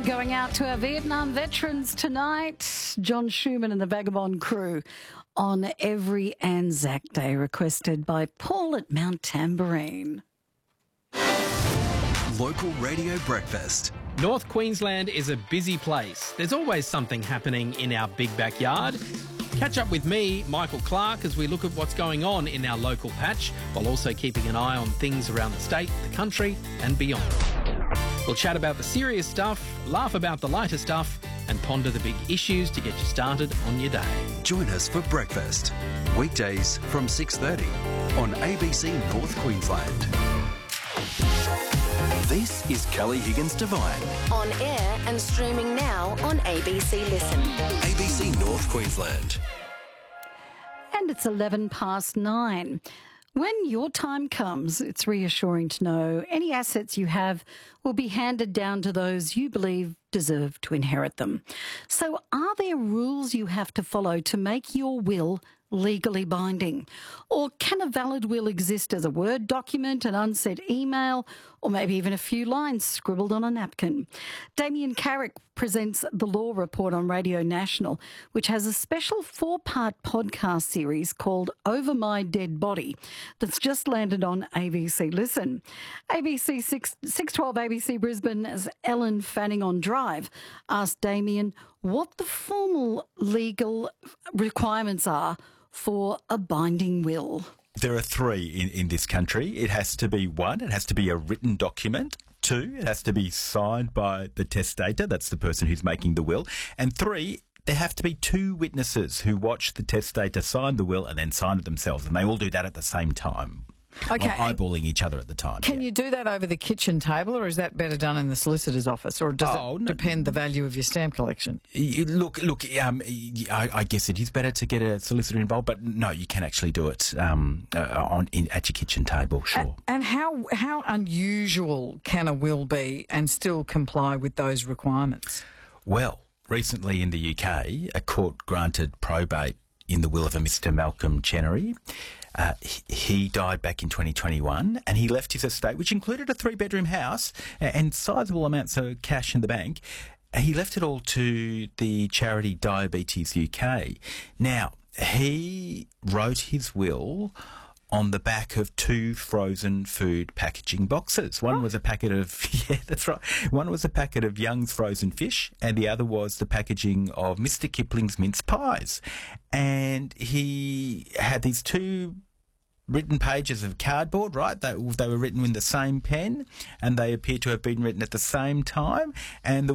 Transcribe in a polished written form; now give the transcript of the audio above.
going out to our Vietnam veterans tonight. John Schumann and the Vagabond Crew on every Anzac Day, requested by Paul at Mount Tambourine. Local Radio Breakfast. North Queensland is a busy place. There's always something happening in our big backyard. Catch up with me, Michael Clark, as we look at what's going on in our local patch, while also keeping an eye on things around the state, the country and beyond. We'll chat about the serious stuff, laugh about the lighter stuff and ponder the big issues to get you started on your day. Join us for breakfast. Weekdays from 6:30 on ABC North Queensland. This is Kelly Higgins Divine. On air and streaming now on ABC Listen. ABC North Queensland. And it's 9:11. When your time comes, it's reassuring to know any assets you have will be handed down to those you believe deserve to inherit them. So are there rules you have to follow to make your will legally binding? Or can a valid will exist as a Word document, an unsent email, or maybe even a few lines scribbled on a napkin? Damien Carrick presents The Law Report on Radio National, which has a special 4-part podcast series called Over My Dead Body that's just landed on ABC Listen. ABC 612 ABC Brisbane's Ellen Fanning on Drive asked Damien what the formal legal requirements are for a binding will. There are 3 in this country. It has to be 1, it has to be a written document. 2, it has to be signed by the testator, that's the person who's making the will. And 3, there have to be 2 witnesses who watch the testator sign the will and then sign it themselves. And they all do that at the same time. Okay. Eyeballing each other at the time. Can you do that over the kitchen table, or is that better done in the solicitor's office, or does it depend the value of your stamp collection? Look. I guess it is better to get a solicitor involved, but no, you can actually do it at your kitchen table. Sure. And how unusual can a will be and still comply with those requirements? Well, recently in the UK, a court granted probate in the will of a Mr. Malcolm Chenery. He died back in 2021 and he left his estate, which included a 3-bedroom house and sizable amounts of cash in the bank. He left it all to the charity Diabetes UK. Now, he wrote his will on the back of 2 frozen food packaging boxes. One was a packet of, that's right, one was a packet of Young's frozen fish and the other was the packaging of Mr. Kipling's mince pies. And he had these 2 written pages of cardboard, right? They were written in the same pen and they appear to have been written at the same time. And the